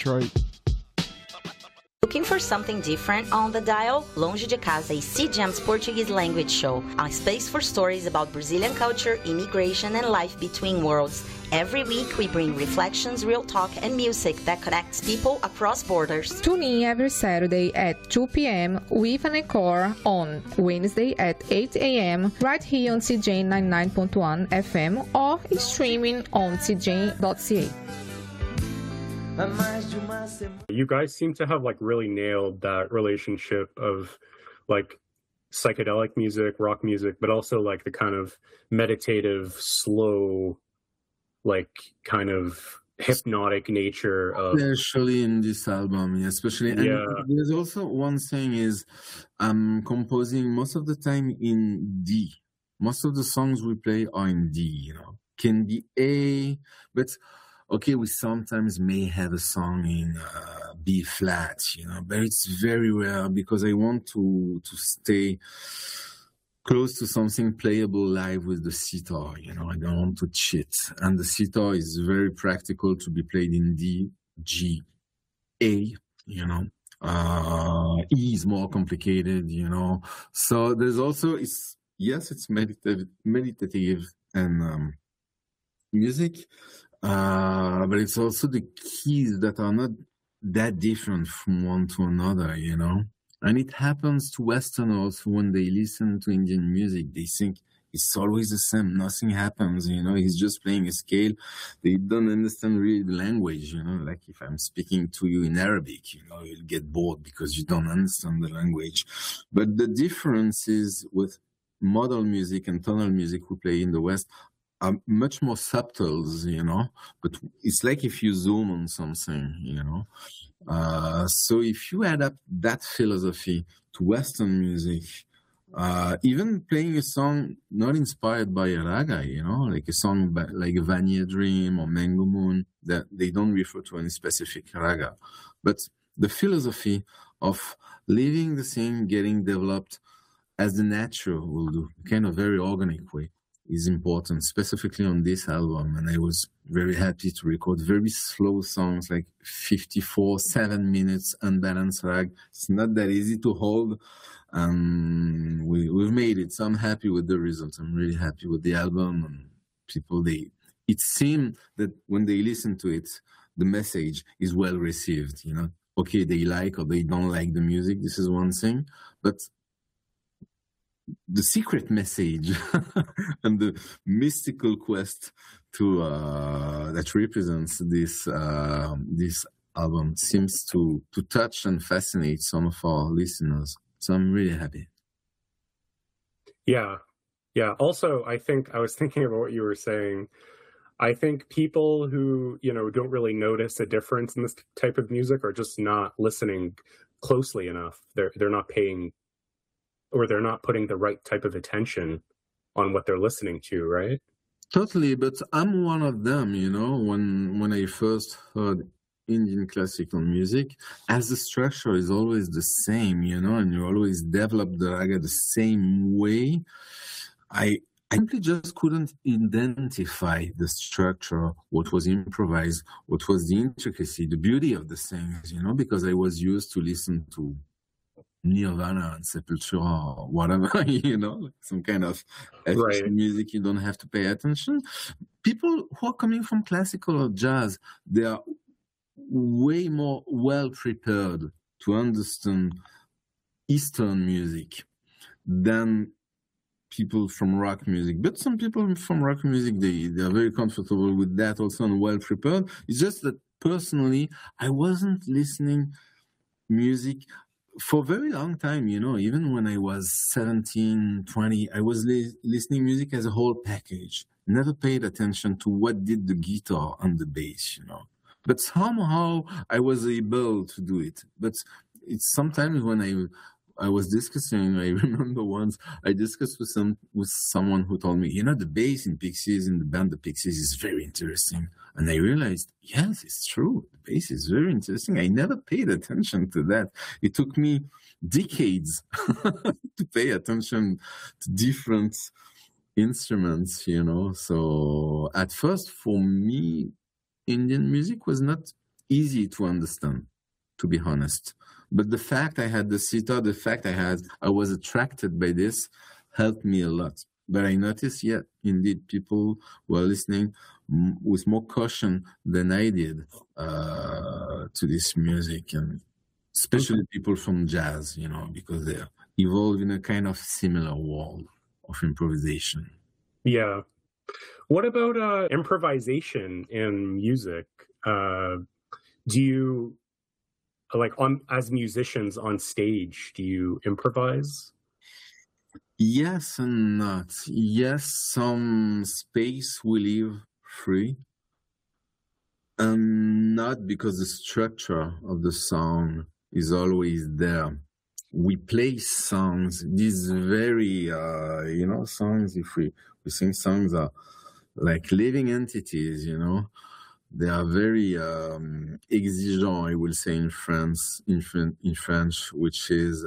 Detroit. Looking for something different on the dial? Longe de Casa is CGM's Portuguese language show, a space for stories about Brazilian culture, immigration, and life between worlds. Every week, we bring reflections, real talk, and music that connects people across borders. Tune in every Saturday at 2 p.m. with an encore on Wednesday at 8 a.m. right here on CJ 99.1 FM or streaming on cj.ca. You guys seem to have like really nailed that relationship of like psychedelic music, rock music, but also like the kind of meditative, slow, like kind of hypnotic nature of, especially in this album, especially. And yeah. There's also one thing is I'm composing most of the time in D. Most of the songs we play are in D, can be A, but okay, we sometimes may have a song in B flat, but it's very rare because I want to stay close to something playable live with the sitar, I don't want to cheat. And the sitar is very practical to be played in D, G, A, E is more complicated, So there's also, it's meditative and music. But it's also the keys that are not that different from one to another, And it happens to Westerners when they listen to Indian music. They think it's always the same. Nothing happens, He's just playing a scale. They don't understand really the language, Like if I'm speaking to you in Arabic, you'll get bored because you don't understand the language. But the difference is with modal music and tonal music we play in the West are much more subtle, but it's like if you zoom on something, So if you adapt that philosophy to Western music, even playing a song not inspired by a raga, like a song like Vanya Dream or Mango Moon, that they don't refer to any specific raga, but the philosophy of leaving the thing getting developed as the nature will do, kind of very organic way, is important, specifically on this album. And I was very happy to record very slow songs, like 7 minutes, unbalanced rag. It's not that easy to hold. We've made it, so I'm happy with the results. I'm really happy with the album. And people, it seemed that when they listen to it, the message is well received, Okay, they like or they don't like the music. This is one thing, but the secret message and the mystical quest to that represents this album seems to touch and fascinate some of our listeners. So I'm really happy. Yeah. Also, I was thinking about what you were saying. I think people who, don't really notice a difference in this type of music are just not listening closely enough. They're not paying, or they're not putting the right type of attention on what they're listening to, right? Totally, but I'm one of them, when I first heard Indian classical music, as the structure is always the same, and you always develop the raga the same way, I simply just couldn't identify the structure, what was improvised, what was the intricacy, the beauty of the things, because I was used to listen to Nirvana and Sepultura or whatever, some kind of music you don't have to pay attention. People who are coming from classical or jazz, they are way more well prepared to understand Eastern music than people from rock music. But some people from rock music, they are very comfortable with that also and well prepared. It's just that personally, I wasn't listening music for a very long time, even when I was 17, 20, I was listening music as a whole package. Never paid attention to what did the guitar and the bass, But somehow I was able to do it. But it's sometimes when I was discussing, I remember once I discussed with someone who told me, the bass in Pixies, in the band The Pixies, is very interesting. And I realized, yes, it's true. The bass is very interesting. I never paid attention to that. It took me decades to pay attention to different instruments, So at first, for me, Indian music was not easy to understand, to be honest. But the fact I had the sitar, the fact I was attracted by this helped me a lot. But I noticed, yeah, indeed, people were listening with more caution than I did to this music, and especially people from jazz, you know, because they evolve in a kind of similar world of improvisation. Yeah. What about improvisation in music? Do you, like, as musicians on stage, do you improvise? Yes and not. Yes, some space we leave free, and not because the structure of the song is always there. We play songs, these very, songs, if we sing songs are like living entities, you know. They are very exigeant, I will say in French, which is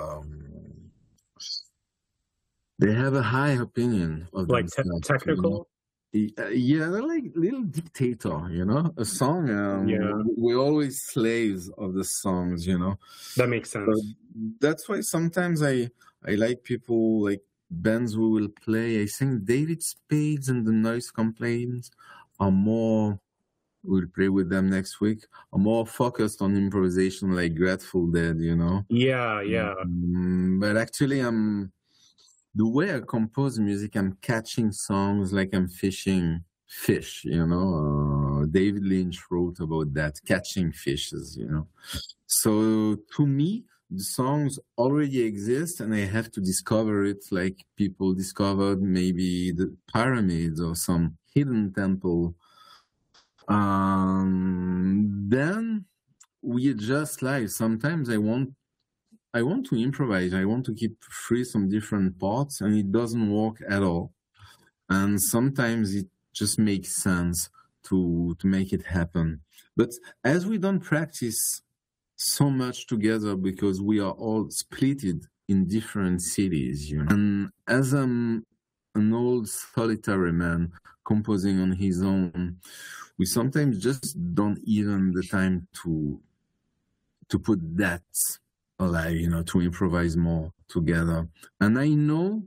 they have a high opinion of like themselves. technical. You know? Yeah, they're like little dictator, you know. A song, we're always slaves of the songs, you know. That makes sense. So that's why sometimes I like people like bands who will play. I think David Spades and the Noise Complaints are more. We'll play with them next week. Are more focused on improvisation, like Grateful Dead, you know. Yeah. But actually, the way I compose music, I'm catching songs like I'm fishing fish, you know. David Lynch wrote about that, catching fishes, you know. So to me, the songs already exist and I have to discover it like people discovered maybe the pyramids or some hidden temple. Then we adjust live. Sometimes I want to improvise. I want to keep free some different parts, and it doesn't work at all. And sometimes it just makes sense to make it happen. But as we don't practice so much together because we are all splitted in different cities, you know. And as I'm an old solitary man composing on his own, we sometimes just don't even the time to put that alive, you know, to improvise more together. And I know,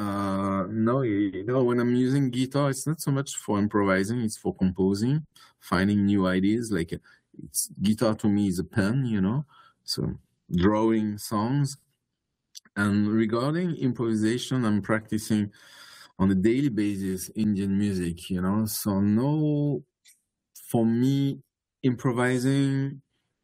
when I'm using guitar, it's not so much for improvising, it's for composing, finding new ideas. Like, guitar to me is a pen, you know, so drawing songs. And regarding improvisation, I'm practicing on a daily basis Indian music, you know, so no, for me, improvising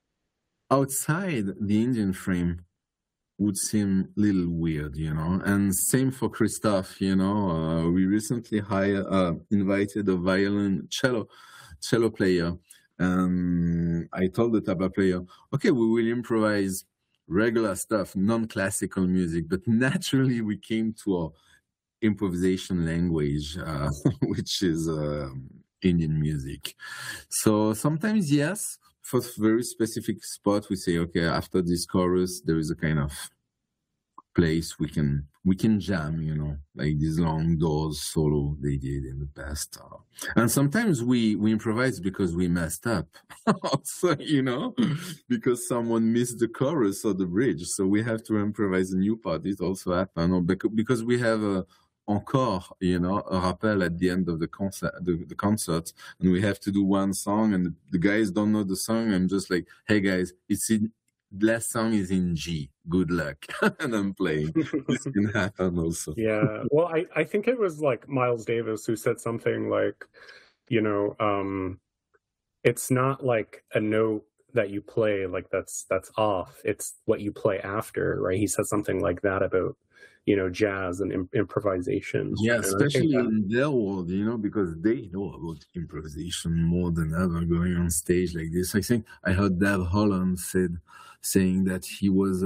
outside the Indian frame would seem a little weird, you know. And same for Christophe, you know. We recently invited a cello player. And I told the tabla player, okay, we will improvise regular stuff, non-classical music. But naturally, we came to our improvisation language, which is Indian music. So sometimes, yes, for very specific spot, we say, okay, after this chorus, there is a kind of place we can jam, you know, like these Long Doors solo they did in the past. And sometimes we improvise because we messed up, also, you know, because someone missed the chorus or the bridge. So we have to improvise a new part. It also happens, or because we have a encore, you know, a rappel at the end of the concert, and we have to do one song, and the guys don't know the song. I'm just like, hey guys, last song is in G. Good luck. And I'm playing. This can happen also. Yeah. Well, I think it was like Miles Davis who said something like, you know, it's not like a note that you play like that's off. It's what you play after, right? He said something like that about, you know, jazz and improvisation. Yeah, especially in their world, you know, because they know about improvisation more than ever going on stage like this. I think I heard Dave Holland saying that he was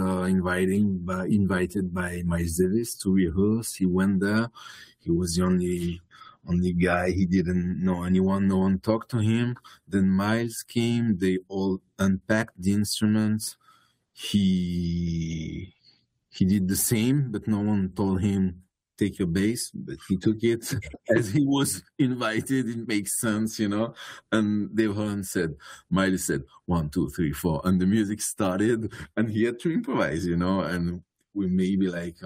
invited by Miles Davis to rehearse. He went there. He was the only guy. He didn't know anyone. No one talked to him. Then Miles came. They all unpacked the instruments. He did the same, but no one told him take your bass, but he took it as he was invited. It makes sense, you know. And Dave Holland said, Miley said, 1, 2, 3, 4. And the music started and he had to improvise, you know. And we maybe like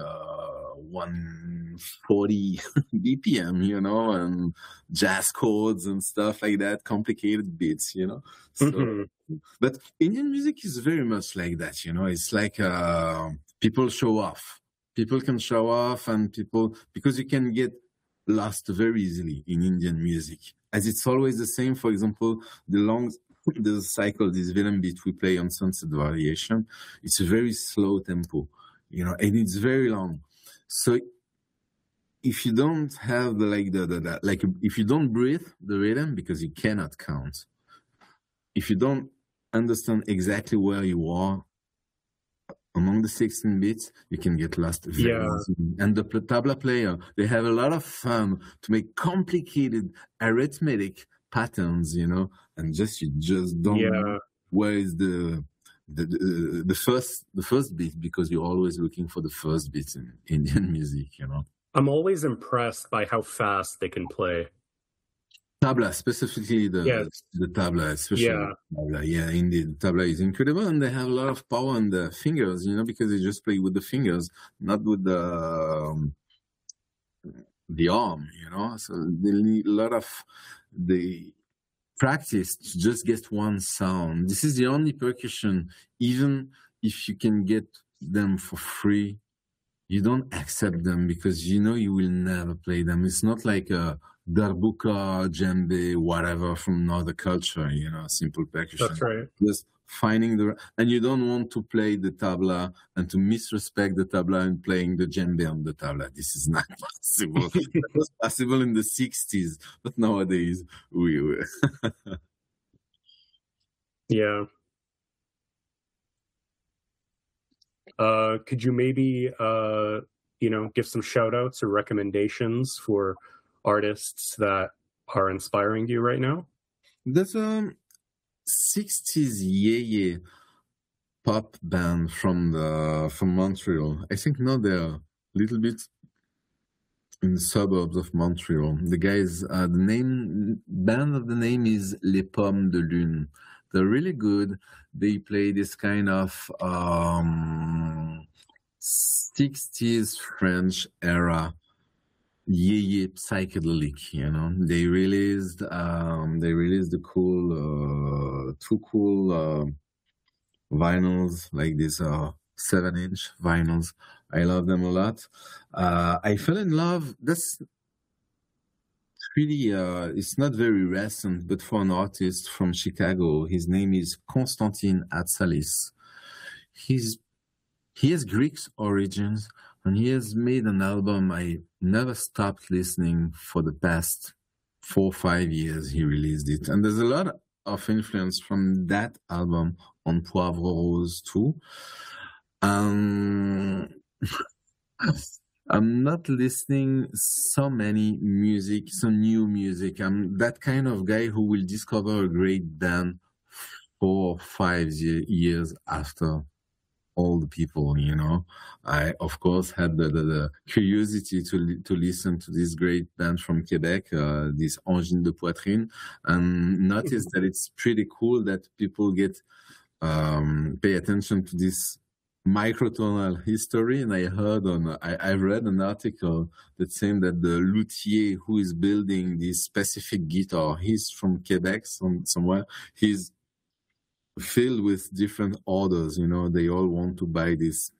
140 BPM, you know, and jazz chords and stuff like that, complicated beats, you know. So, but Indian music is very much like that, you know. It's like people show off. People can show off, and because you can get lost very easily in Indian music, as it's always the same. For example, the cycle, this rhythm beat we play on Sunset Variation, it's a very slow tempo, you know, and it's very long. So if you don't have if you don't breathe the rhythm, because you cannot count, if you don't understand exactly where you are among the 16 beats, you can get lost very easily. And the tabla player, they have a lot of fun to make complicated arithmetic patterns, you know, and you just don't know where is the first beat, because you're always looking for the first beat in Indian music, you know. I'm always impressed by how fast they can play. Tabla, specifically the tabla, especially tabla. Yeah, indeed, tabla is incredible, and they have a lot of power on the fingers, you know, because they just play with the fingers, not with the arm, you know. So they need a lot of the practice to just get one sound. This is the only percussion, even if you can get them for free, you don't accept them because you know you will never play them. It's not like a darbuka, djembe, whatever from another culture, you know, simple percussion. That's right. Just finding and you don't want to play the tabla and to misrespect the tabla and playing the djembe on the tabla. This is not possible. It was possible in the 60s, but nowadays we Yeah. Could you maybe, give some shout outs or recommendations for artists that are inspiring you right now? There's a 60s yeye pop band from Montreal. I think now they're a little bit in the suburbs of Montreal. The guys, band of the name is Les Pommes de Lune. They're really good. They play this kind of 60s French era yeye psychedelic, you know. They released the two cool vinyls, like these 7-inch vinyls. I love them a lot. I fell in love. That's really it's not very recent, but for an artist from Chicago, his name is Konstantin Atsalis. He has Greek origins, and he has made an album I never stopped listening for the past 4 or 5 years. He released it, and there's a lot of influence from that album on Poivre Rose too. I'm not listening so new music. I'm that kind of guy who will discover a great band 4 or 5 years after all the people, you know. I, of course, had the curiosity to listen to this great band from Quebec, this Angine de Poitrine, and notice that it's pretty cool that people pay attention to this microtonal history. And I read an article that saying that the luthier who is building this specific guitar, he's from Quebec somewhere, he's filled with different orders, you know. They all want to buy this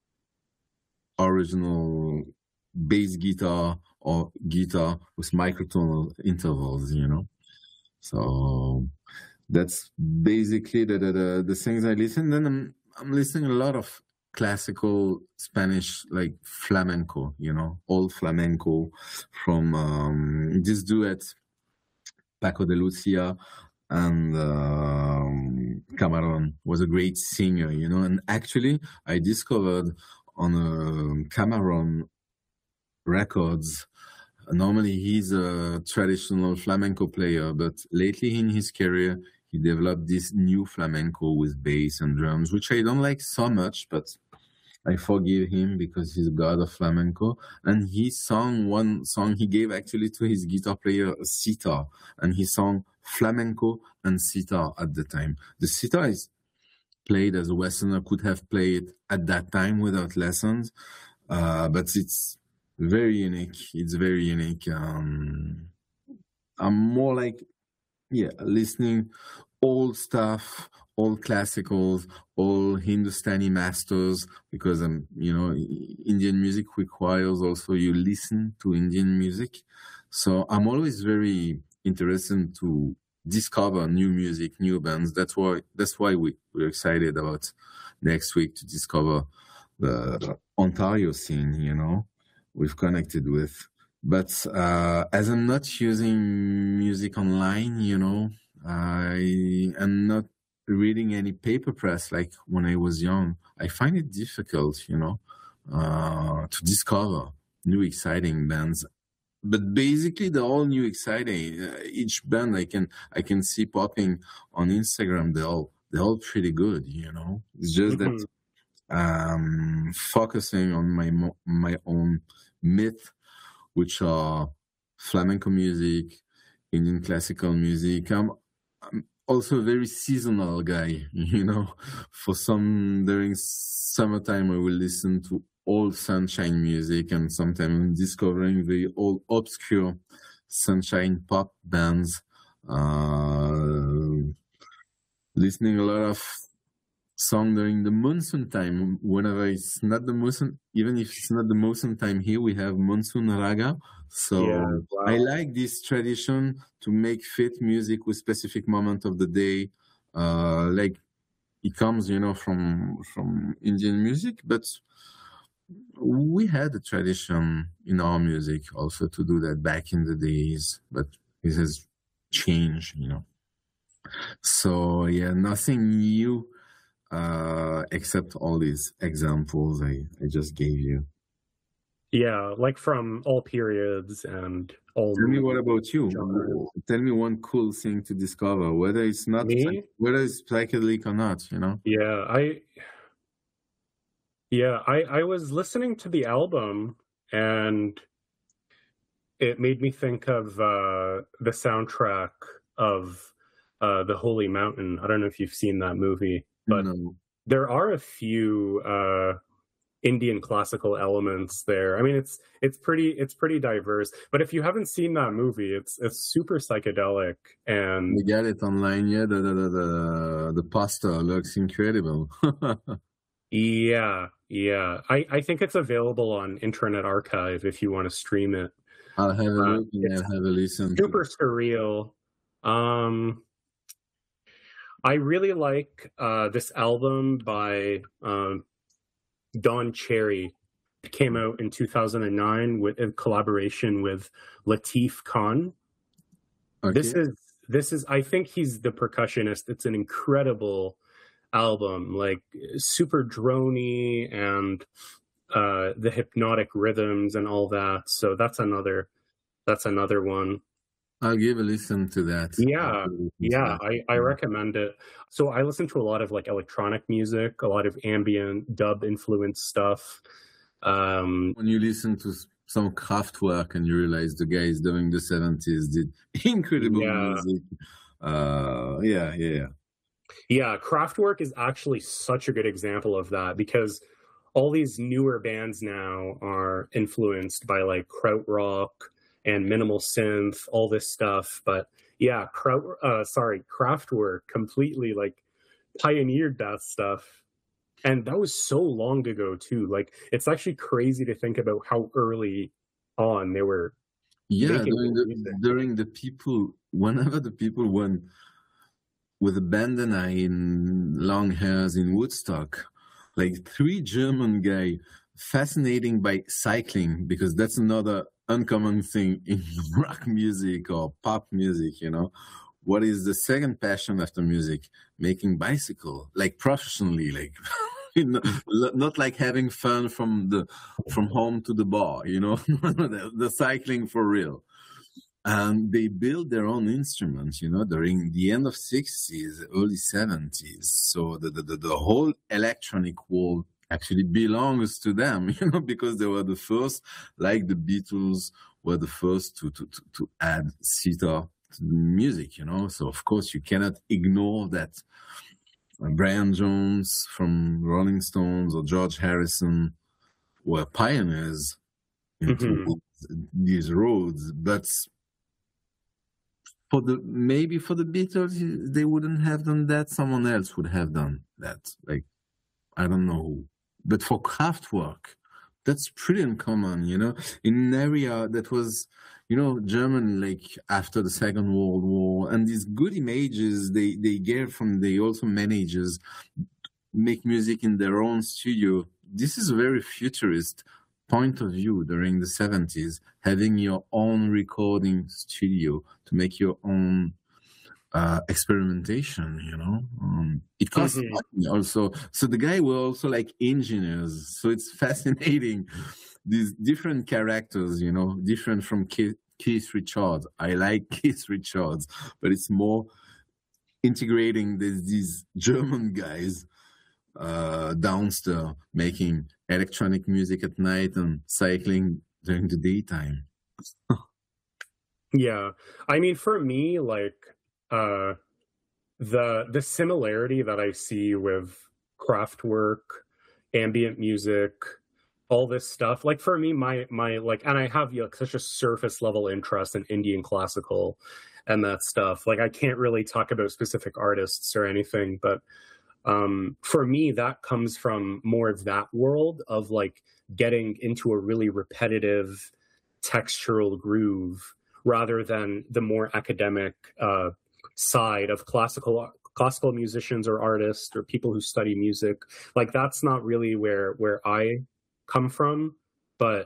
original bass guitar or guitar with microtonal intervals, you know. So that's basically the things I listen. Then I'm listening a lot of classical Spanish, like flamenco, you know, old flamenco from this duet, Paco de Lucia and Camarón was a great singer, you know. And actually, I discovered on Camarón Records, normally he's a traditional flamenco player, but lately in his career, he developed this new flamenco with bass and drums, which I don't like so much, but I forgive him because he's god of flamenco. And he sang one song he gave actually to his guitar player a sitar, and he sang flamenco and sitar at the time. The sitar is played as a Westerner could have played at that time without lessons, but it's very unique. It's very unique. I'm more like, listening old stuff, old classicals, old Hindustani masters, because Indian music requires also you listen to Indian music. So I'm always very interested to discover new music, new bands. That's why we're excited about next week to discover the Ontario scene, we've connected with. But as I'm not using music online, I am not reading any paper press like when I was young. I find it difficult, to discover new exciting bands. But basically, they're all new exciting. Each band I can see popping on Instagram, they're all pretty good, It's just that focusing on my own myth, which are flamenco music, Indian classical music. I'm also a very seasonal guy, For during summertime, I will listen to old Sunshine music, and sometimes discovering the old obscure Sunshine pop bands. Listening a lot of song during the monsoon time. Whenever it's not the monsoon, even if it's not the monsoon time here, we have monsoon raga. So I like this tradition to make fit music with specific moment of the day. Like it comes, from Indian music, but we had a tradition in our music also to do that back in the days, but it has changed, So nothing new. Except all these examples I just gave you. Yeah, like from all periods and all. Tell me, what about you? Genres. Tell me one cool thing to discover, whether it's psychedelic or not, Yeah, I was listening to the album, and it made me think of the soundtrack of The Holy Mountain. I don't know if you've seen that movie. But there are a few Indian classical elements there. I mean, it's pretty diverse. But if you haven't seen that movie, it's super psychedelic, and we get it online. Yeah, the poster looks incredible. Yeah. I think it's available on Internet Archive if you want to stream it. I'll have a look and I'll have a listen. Super surreal. I really like this album by Don Cherry. It came out in 2009 in collaboration with Latif Khan. Okay. This is I think he's the percussionist. It's an incredible album, like super droney, and the hypnotic rhythms and all that. So that's another one. I'll give a listen to that. I recommend it. So I listen to a lot of like electronic music, a lot of ambient dub influenced stuff. When you listen to some Kraftwerk and you realize the guys during the 70s did incredible music. Yeah, Kraftwerk is actually such a good example of that, because all these newer bands now are influenced by like krautrock and minimal synth, all this stuff. But yeah, Kraftwerk completely like pioneered that stuff. And that was so long ago too. Like, it's actually crazy to think about how early on they were. Yeah, whenever the people went with a bandana in long hairs in Woodstock, like 3 German guys, fascinating by cycling, because that's another uncommon thing in rock music or pop music, What is the second passion after music? Making bicycle, like professionally, like not like having fun from home to the bar, the cycling for real. And they build their own instruments, during the end of 60s, early 70s. So the whole electronic world actually belongs to them, because they were the first, like the Beatles were the first to add sitar to the music, So of course you cannot ignore that. Brian Jones from Rolling Stones or George Harrison were pioneers into these roads, but maybe for the Beatles, they wouldn't have done that. Someone else would have done that. Like, I don't know who. But for Kraftwerk, that's pretty uncommon, in an area that was, German, like after the Second World War, and these good images they get from the also managers make music in their own studio. This is a very futurist point of view during the 70s, having your own recording studio to make your own experimentation, it costs money also. So the guy were also like engineers. So it's fascinating. These different characters, different from Keith Richards. I like Keith Richards, but it's more integrating these German guys downstairs making electronic music at night and cycling during the daytime. Yeah. I mean, for me, like, the similarity that I see with Kraftwerk, ambient music, all this stuff, like for me, my like, and I have such a surface level interest in Indian classical and that stuff. Like, I can't really talk about specific artists or anything, but for me, that comes from more of that world of like getting into a really repetitive textural groove rather than the more academic side of classical musicians or artists or people who study music. Like, that's not really where I come from. But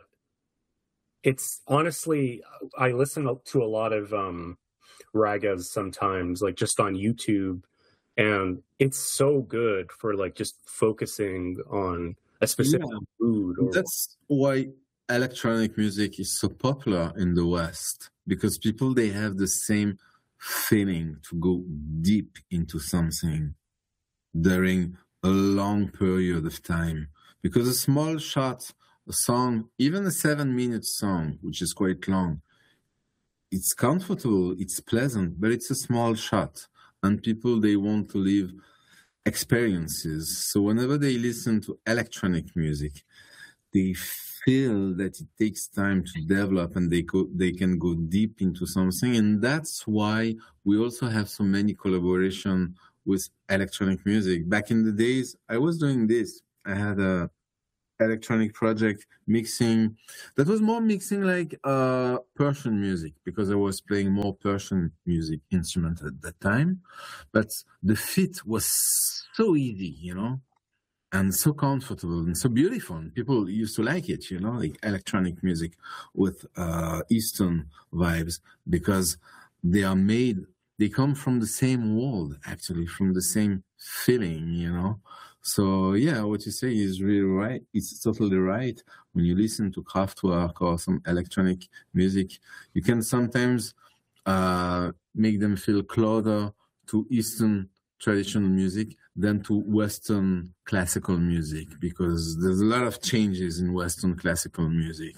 it's honestly, I listen to a lot of ragas sometimes, like just on YouTube, and it's so good for like just focusing on a specific mood. That's why electronic music is so popular in the West, because people, they have the same feeling to go deep into something during a long period of time. Because a small shot, a song, even a 7-minute song, which is quite long, it's comfortable, it's pleasant, but it's a small shot. And people, they want to live experiences. So whenever they listen to electronic music, they feel that it takes time to develop and they can go deep into something. And that's why we also have so many collaboration with electronic music. Back in the days, I was doing this. I had a electronic project mixing that was more mixing like Persian music, because I was playing more Persian music instrument at that time. But the fit was so easy, and so comfortable and so beautiful. And people used to like it, like electronic music with Eastern vibes, because they come from the same world, actually, from the same feeling, So yeah, what you say is really right. It's totally right. When you listen to Kraftwerk or some electronic music, you can sometimes make them feel closer to Eastern traditional music than to Western classical music, because there's a lot of changes in Western classical music,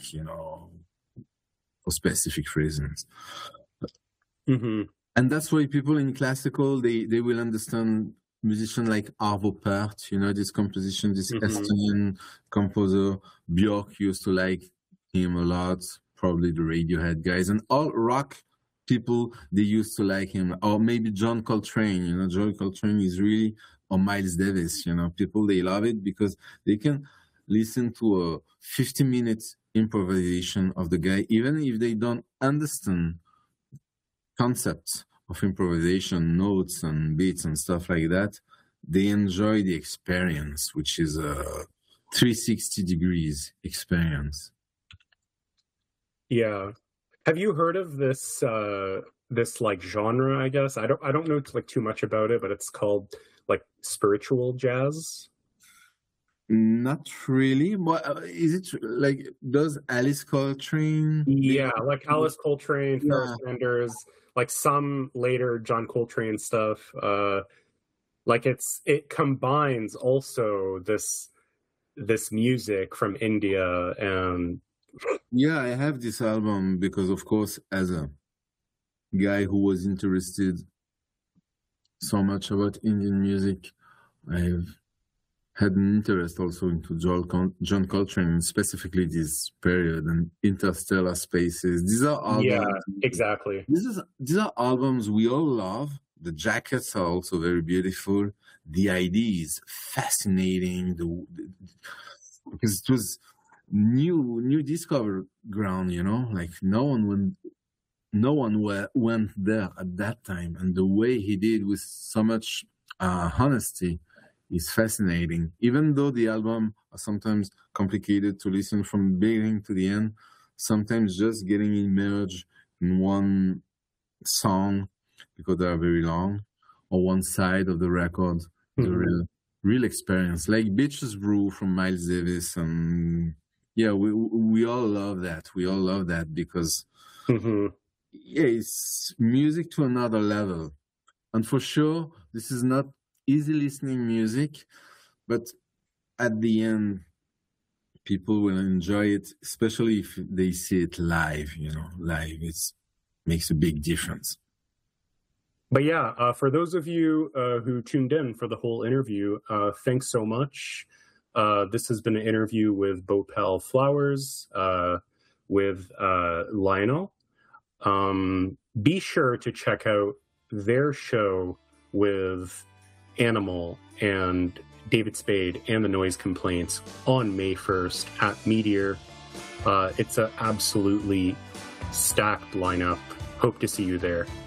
for specific reasons. And that's why people in classical, they will understand musicians like Arvo Pärt, this composition, this Estonian composer. Björk used to like him a lot, probably the Radiohead guys, and all rock people, they used to like him. Or maybe John Coltrane, John Coltrane is really, or Miles Davis, people, they love it because they can listen to a 50-minute improvisation of the guy, even if they don't understand concepts of improvisation, notes and beats and stuff like that. They enjoy the experience, which is a 360 degrees experience. Yeah. Have you heard of this this like genre, I guess? I don't know like too much about it, but it's called like spiritual jazz. Not really. But is it like, does Alice Coltrane? Yeah, like Alice Coltrane, Pharoah Sanders, like some later John Coltrane stuff. Like it combines also this this music from India. And yeah, I have this album because, of course, as a guy who was interested so much about Indian music, I've had an interest also into John Coltrane, specifically this period and Interstellar Spaces. These are albums. Yeah, exactly. These are albums we all love. The jackets are also very beautiful. The idea is fascinating. Because it was new discovery ground, you know, like no one went there at that time, and the way he did with so much honesty is fascinating. Even though the album are sometimes complicated to listen from the beginning to the end, sometimes just getting immersed in one song because they are very long, or one side of the record, the real experience. Like Bitches Brew from Miles Davis, and yeah, we all love that. We all love that because yeah, it's music to another level. And for sure, this is not easy listening music, but at the end, people will enjoy it, especially if they see it live. You know, live makes a big difference. But yeah, for those of you who tuned in for the whole interview, thanks so much. This has been an interview with Bhopal Flowers, with Lionel. Be sure to check out their show with Animal and David Spade and the Noise Complaints on May 1st at Meteor. It's an absolutely stacked lineup. Hope to see you there.